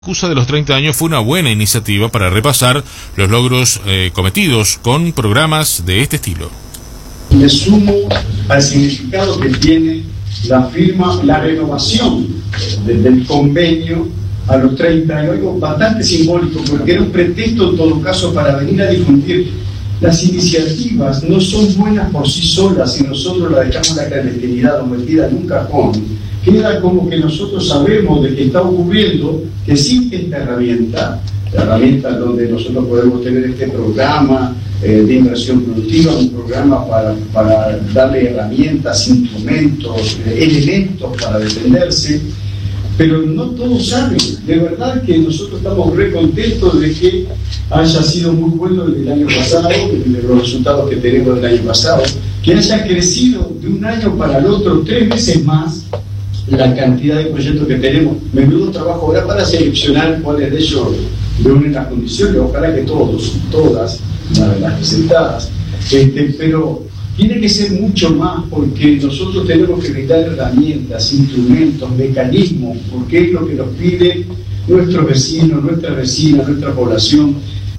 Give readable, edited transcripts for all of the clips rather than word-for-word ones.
excusa de los 30 años fue una buena iniciativa para repasar los logros cometidos con programas de este estilo. Me sumo al significado que tiene la firma, la renovación del convenio a los 30 años, algo bastante simbólico, porque era un pretexto en todo caso para venir a difundir. Las iniciativas no son buenas por sí solas si nosotros las dejamos en la clandestinidad o metida en un cajón. Queda como que nosotros sabemos de que está ocurriendo, que existe esta herramienta, la herramienta donde nosotros podemos tener este programa de inversión productiva, un programa para darle herramientas, instrumentos, elementos para defenderse, pero no todos saben. De verdad que nosotros estamos re contentos de que haya sido muy bueno el año pasado, de los resultados que tenemos del año pasado, que haya crecido de un año para el otro 3 veces más la cantidad de proyectos que tenemos. Menudo trabajo ahora para seleccionar cuáles de ellos reúnen las condiciones. Ojalá que todos, todas las presentadas, pero tiene que ser mucho más, porque nosotros tenemos que brindar herramientas, instrumentos, mecanismos, porque es lo que nos pide nuestros vecinos, nuestra vecina, nuestra población.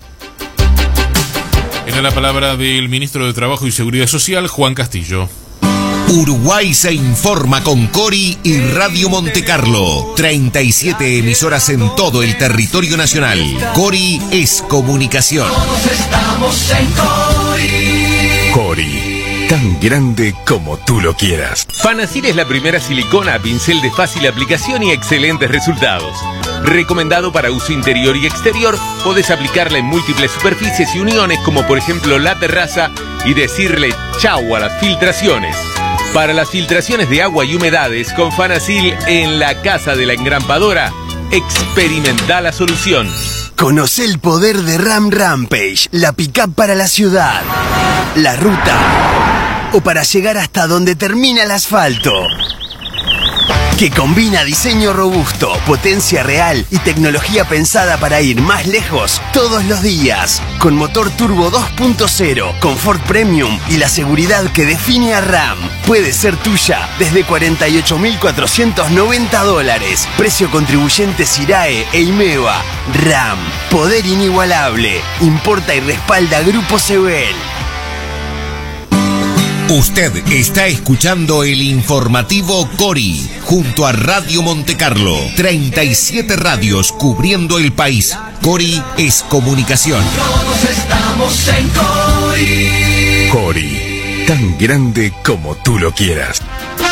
Era la palabra del ministro de Trabajo y Seguridad Social, Juan Castillo. Uruguay se informa con Cori y Radio Montecarlo. 37 emisoras en todo el territorio nacional. Cori es comunicación. Todos estamos en Cori. Cori, tan grande como tú lo quieras. Fanacil es la primera silicona a pincel de fácil aplicación y excelentes resultados. Recomendado para uso interior y exterior, podés aplicarla en múltiples superficies y uniones, como por ejemplo la terraza, y decirle chau a las filtraciones. Para las filtraciones de agua y humedades, con Fanacil en la casa de la engrampadora, experimenta la solución. Conoce el poder de Ram Rampage, la pick-up para la ciudad, la ruta o para llegar hasta donde termina el asfalto. Que combina diseño robusto, potencia real y tecnología pensada para ir más lejos todos los días. Con motor turbo 2.0, confort premium y la seguridad que define a Ram. Puede ser tuya desde $48.490. Precio contribuyente SIRAE e IMEVA. Ram, poder inigualable. Importa y respalda Grupo Sebel. Usted está escuchando el informativo Cori, junto a Radio Montecarlo. 37 radios cubriendo el país. Cori es comunicación. Todos estamos en Cori. Cori, tan grande como tú lo quieras.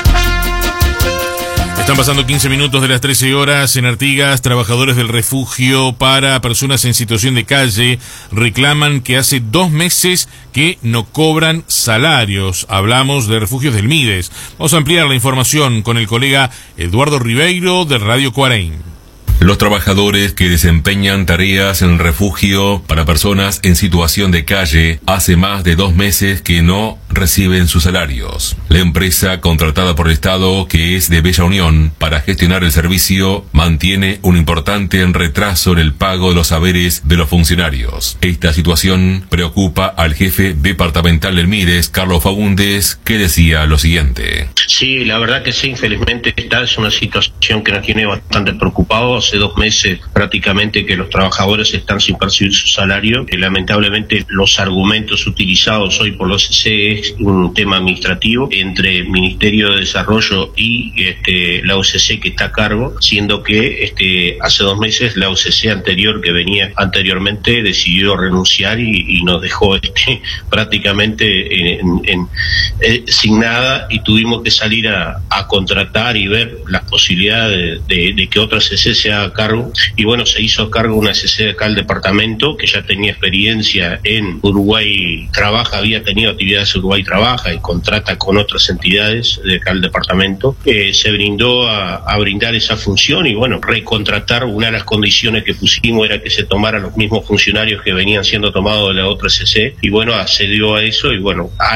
Están pasando 15 minutos de las 13 horas en Artigas. Trabajadores del refugio para personas en situación de calle reclaman que hace 2 meses que no cobran salarios. Hablamos de refugios del Mides. Vamos a ampliar la información con el colega Eduardo Ribeiro de Radio Cuareim. Los trabajadores que desempeñan tareas en refugio para personas en situación de calle hace más de 2 meses que no reciben sus salarios. La empresa contratada por el Estado, que es de Bella Unión, para gestionar el servicio, mantiene un importante retraso en el pago de los haberes de los funcionarios. Esta situación preocupa al jefe departamental del Mides, Carlos Faúndez, que decía lo siguiente. Sí, la verdad que sí, infelizmente esta es una situación que nos tiene bastante preocupados. Hace 2 meses prácticamente que los trabajadores están sin percibir su salario. Lamentablemente los argumentos utilizados hoy por los OCC es un tema administrativo entre el Ministerio de Desarrollo y la OCC que está a cargo, siendo que hace 2 meses la OCC anterior que venía anteriormente decidió renunciar y nos dejó prácticamente sin nada, y tuvimos que salir a contratar y ver las posibilidades de que otra CC se haga cargo. Y bueno, se hizo cargo una CC de acá al departamento que ya tenía experiencia en Uruguay Trabaja, había tenido actividades en Uruguay Trabaja y contrata con otras entidades de acá al departamento. Se brindó a brindar esa función y bueno, recontratar. Una de las condiciones que pusimos era que se tomaran los mismos funcionarios que venían siendo tomados de la otra CC, y bueno, accedió a eso. Y bueno, hay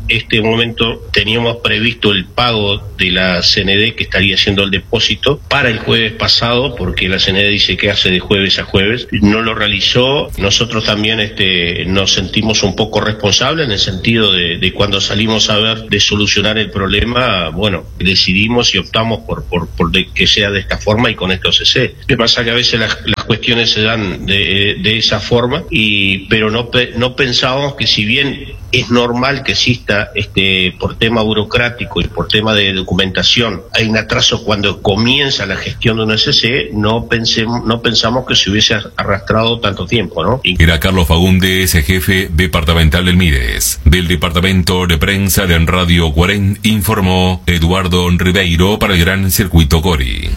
este momento teníamos previsto el pago de la CND, que estaría haciendo el depósito para el jueves pasado, porque la CND dice que hace de jueves a jueves. No lo realizó. Nosotros también nos sentimos un poco responsables en el sentido de cuando salimos a ver de solucionar el problema, bueno, decidimos y optamos por que sea de esta forma y con esto CC. Me pasa que a veces las cuestiones se dan de esa forma, pero no pensábamos que, si bien es normal que exista por tema burocrático y por tema de documentación, hay un atraso cuando comienza la gestión de una CC, no pensamos que se hubiese arrastrado tanto tiempo, ¿no? Era Carlos Fagundes, jefe departamental del MIDES. Del departamento de prensa de Radio Cuarén informó Eduardo Ribeiro para el Gran Circuito Cori.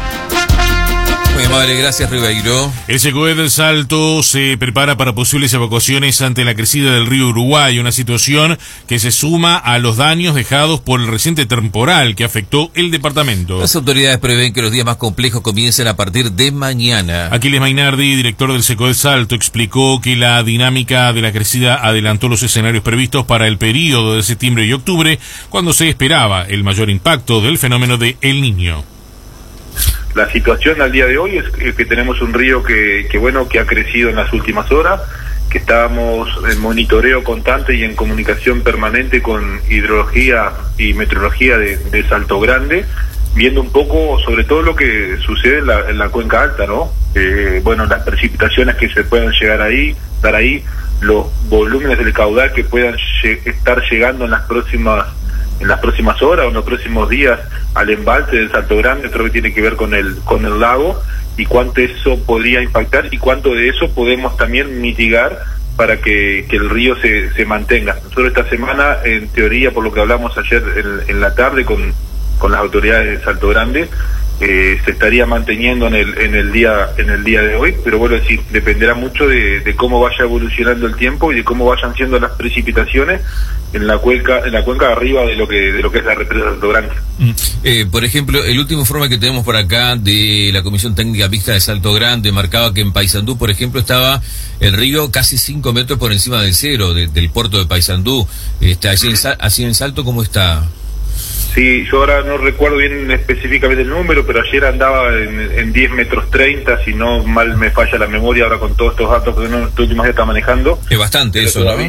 Muy amable, gracias Ribeiro. El SECOED del Salto se prepara para posibles evacuaciones ante la crecida del río Uruguay, una situación que se suma a los daños dejados por el reciente temporal que afectó el departamento. Las autoridades prevén que los días más complejos comiencen a partir de mañana. Aquiles Mainardi, director del SECOED Salto, explicó que la dinámica de la crecida adelantó los escenarios previstos para el periodo de septiembre y octubre, cuando se esperaba el mayor impacto del fenómeno de El Niño. La situación al día de hoy es que tenemos un río que ha crecido en las últimas horas, que estábamos en monitoreo constante y en comunicación permanente con hidrología y meteorología de Salto Grande, viendo un poco sobre todo lo que sucede en la cuenca alta, ¿no? Las precipitaciones que se puedan dar ahí, los volúmenes del caudal que puedan estar llegando en las próximas horas o en los próximos días al embalse del Salto Grande, creo que tiene que ver con el lago, y cuánto eso podría impactar y cuánto de eso podemos también mitigar para que el río se mantenga. Nosotros esta semana, en teoría, por lo que hablamos ayer en la tarde con las autoridades de Salto Grande, se estaría manteniendo en el día de hoy, pero vuelvo a decir, dependerá mucho de cómo vaya evolucionando el tiempo y de cómo vayan siendo las precipitaciones en la cuenca arriba de lo que es la represa de Salto Grande. Por ejemplo, el último informe que tenemos por acá de la Comisión Técnica Mixta de Salto Grande marcaba que en Paysandú, por ejemplo, estaba el río casi 5 metros por encima del cero del puerto de Paysandú. Así en Salto, ¿cómo está? Sí, yo ahora no recuerdo bien específicamente el número, pero ayer andaba en 10 metros 30, si no mal me falla la memoria ahora con todos estos datos que uno estos últimos días está manejando. Es bastante eso, ¿no?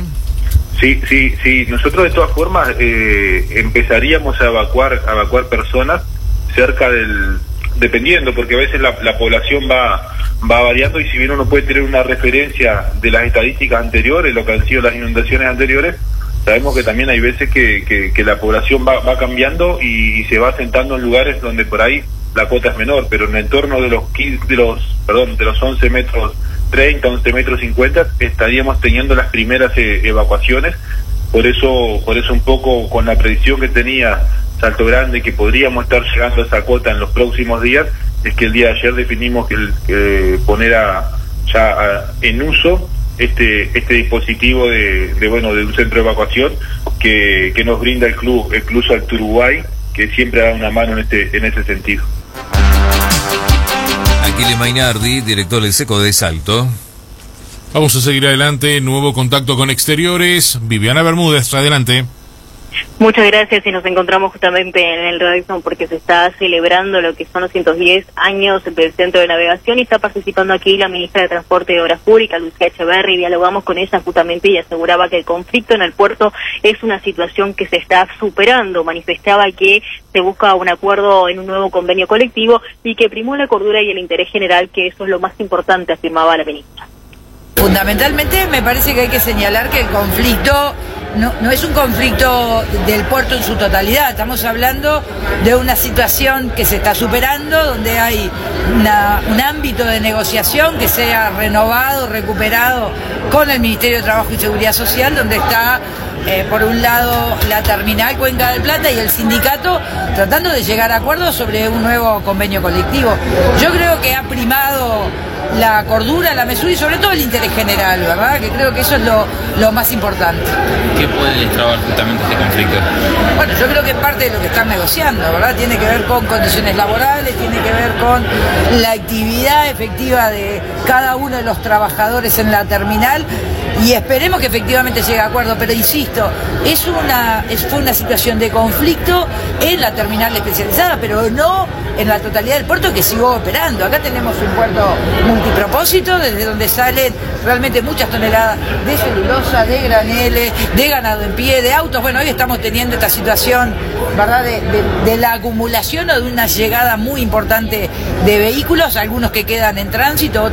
Sí. Nosotros de todas formas empezaríamos a evacuar personas cerca dependiendo, porque a veces la población va variando, y si bien uno puede tener una referencia de las estadísticas anteriores, lo que han sido las inundaciones anteriores, sabemos que también hay veces que la población va cambiando y se va asentando en lugares donde por ahí la cuota es menor, pero en el entorno de los 11 metros 30, 11 metros 50 estaríamos teniendo las primeras evacuaciones. Por eso un poco con la predicción que tenía Salto Grande, que podríamos estar llegando a esa cuota en los próximos días, es que el día de ayer definimos que poner en uso este dispositivo de un centro de evacuación que nos brinda el club Salto Uruguay, que siempre da una mano en ese sentido. Aquiles Mainardi, director del SECO de Salto. Vamos a seguir adelante. Nuevo contacto con exteriores. Viviana Bermúdez, adelante. Muchas gracias, y nos encontramos justamente en el Radisson porque se está celebrando lo que son los 110 años del Centro de Navegación, y está participando aquí la ministra de Transporte y Obras Públicas, Lucía Echeverri. Dialogamos con ella justamente y aseguraba que el conflicto en el puerto es una situación que se está superando. Manifestaba que se busca un acuerdo en un nuevo convenio colectivo y que primó la cordura y el interés general, que eso es lo más importante, afirmaba la ministra. Fundamentalmente me parece que hay que señalar que el conflicto no es un conflicto del puerto en su totalidad. Estamos hablando de una situación que se está superando, donde hay un ámbito de negociación que sea renovado, recuperado con el Ministerio de Trabajo y Seguridad Social, donde está por un lado la terminal Cuenca del Plata y el sindicato tratando de llegar a acuerdos sobre un nuevo convenio colectivo. Yo creo que ha primado la cordura, la mesura y sobre todo el interés general, ¿verdad? Que creo que eso es lo más importante. ¿Qué puede destrabar justamente este conflicto? Bueno, yo creo que es parte de lo que están negociando, ¿verdad? Tiene que ver con condiciones laborales, tiene que ver con la actividad efectiva de cada uno de los trabajadores en la terminal, y esperemos que efectivamente llegue a acuerdo, pero insisto, fue una situación de conflicto en la terminal especializada, pero no en la totalidad del puerto, que siguió operando. Acá tenemos un puerto multipropósito, desde donde salen realmente muchas toneladas de celulosa, de graneles, de ganado en pie, de autos. Bueno, hoy estamos teniendo esta situación, ¿verdad?, de la acumulación o de una llegada muy importante de vehículos, algunos que quedan en tránsito,